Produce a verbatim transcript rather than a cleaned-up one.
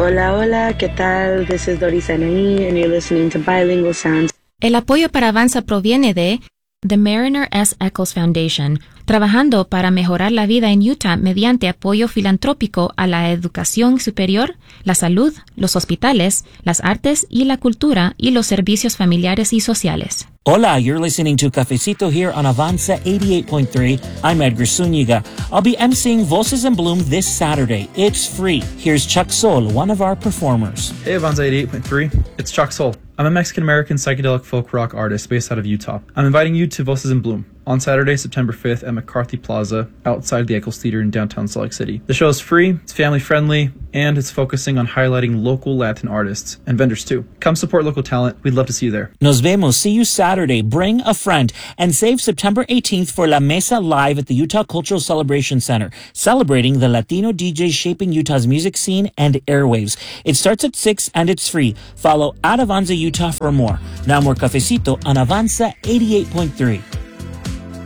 Hola, hola, ¿qué tal? This is Doris Anaí, and you're listening to Bilingual Sounds. El apoyo para Avanza proviene de The Mariner S. Eccles Foundation, trabajando para mejorar la vida en Utah mediante apoyo filantrópico a la educación superior, la salud, los hospitales, las artes y la cultura y los servicios familiares y sociales. Hola, you're listening to Cafecito here on Avanza eighty-eight point three. I'm Edgar Zúñiga. I'll be emceeing Voces in Bloom this Saturday. It's free. Here's Chuck Sol, one of our performers. Hey, Avanza eighty-eight point three. It's Chuck Sol. I'm a Mexican-American psychedelic folk rock artist based out of Utah. I'm inviting you to Voces in Bloom on Saturday, September fifth at McCarthy Plaza outside the Eccles Theater in downtown Salt Lake City. The show is free, it's family-friendly, and it's focusing on highlighting local Latin artists and vendors too. Come support local talent. We'd love to see you there. Nos vemos. See you Saturday. Bring a friend and save September eighteenth for La Mesa Live at the Utah Cultural Celebration Center, celebrating the Latino D Js shaping Utah's music scene and airwaves. It starts at six and it's free. Follow at Avanza Utah for more. Now more Cafecito on Avanza eighty-eight point three.